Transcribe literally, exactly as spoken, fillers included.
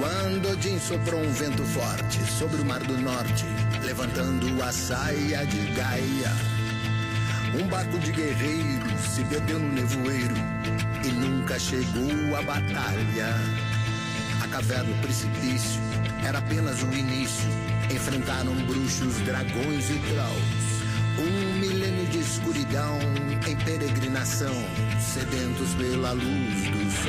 Quando Odin soprou um vento forte sobre o mar do norte, levantando a saia de Gaia, um barco de guerreiros se perdeu no nevoeiro e nunca chegou à batalha. A caverna do precipício era apenas o início. Enfrentaram bruxos, dragões e trolls. Um milênio de escuridão em peregrinação, sedentos pela luz do sol.